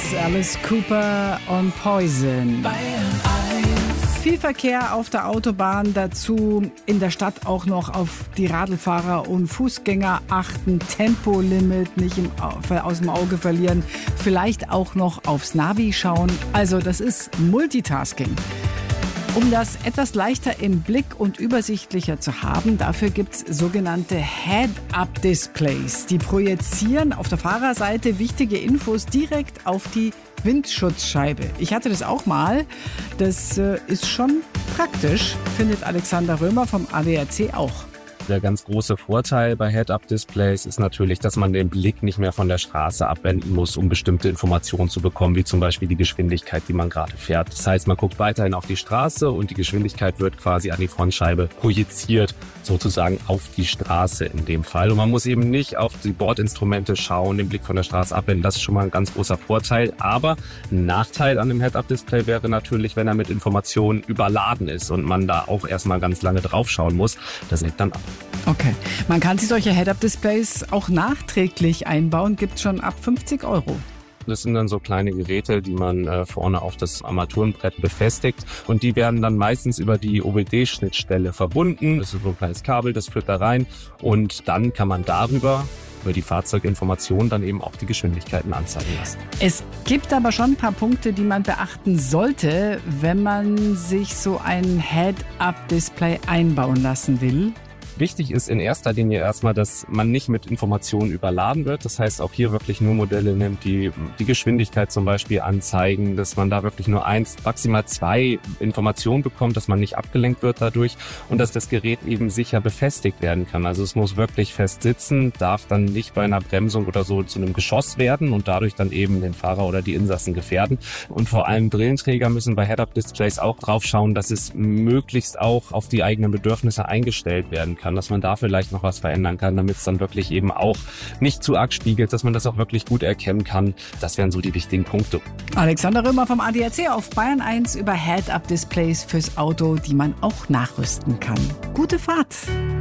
Alice Cooper und Poison. Viel Verkehr auf der Autobahn, dazu in der Stadt auch noch auf die Radlfahrer und Fußgänger achten, Tempolimit nicht aus dem Auge verlieren, vielleicht auch noch aufs Navi schauen. Also das ist Multitasking. Um das etwas leichter im Blick und übersichtlicher zu haben, dafür gibt es sogenannte Head-Up-Displays. Die projizieren auf der Fahrerseite wichtige Infos direkt auf die Windschutzscheibe. Ich hatte das auch mal. Das ist schon praktisch, findet Alexander Römer vom ADAC auch. Der ganz große Vorteil bei Head-Up-Displays ist natürlich, dass man den Blick nicht mehr von der Straße abwenden muss, um bestimmte Informationen zu bekommen, wie zum Beispiel die Geschwindigkeit, die man gerade fährt. Das heißt, man guckt weiterhin auf die Straße und die Geschwindigkeit wird quasi an die Frontscheibe projiziert, sozusagen auf die Straße in dem Fall. Und man muss eben nicht auf die Bordinstrumente schauen, den Blick von der Straße abwenden. Das ist schon mal ein ganz großer Vorteil. Aber ein Nachteil an dem Head-Up-Display wäre natürlich, wenn er mit Informationen überladen ist und man da auch erstmal ganz lange drauf schauen muss. Das nimmt dann ab. Okay. Man kann sich solche Head-Up-Displays auch nachträglich einbauen, gibt es schon ab 50 €. Das sind dann so kleine Geräte, die man vorne auf das Armaturenbrett befestigt und die werden dann meistens über die OBD-Schnittstelle verbunden. Das ist so ein kleines Kabel, das führt da rein und dann kann man darüber über die Fahrzeuginformationen dann eben auch die Geschwindigkeiten anzeigen lassen. Es gibt aber schon ein paar Punkte, die man beachten sollte, wenn man sich so ein Head-Up-Display einbauen lassen will. Wichtig ist in erster Linie erstmal, dass man nicht mit Informationen überladen wird. Das heißt, auch hier wirklich nur Modelle nimmt, die die Geschwindigkeit zum Beispiel anzeigen, dass man da wirklich nur 1, maximal 2 Informationen bekommt, dass man nicht abgelenkt wird dadurch und dass das Gerät eben sicher befestigt werden kann. Also es muss wirklich fest sitzen, darf dann nicht bei einer Bremsung oder so zu einem Geschoss werden und dadurch dann eben den Fahrer oder die Insassen gefährden. Und vor allem Brillenträger müssen bei Head-Up-Displays auch drauf schauen, dass es möglichst auch auf die eigenen Bedürfnisse eingestellt werden kann, dass man da vielleicht noch was verändern kann, damit es dann wirklich eben auch nicht zu arg spiegelt, dass man das auch wirklich gut erkennen kann. Das wären so die wichtigen Punkte. Alexander Römer vom ADAC auf Bayern 1 über Head-Up-Displays fürs Auto, die man auch nachrüsten kann. Gute Fahrt!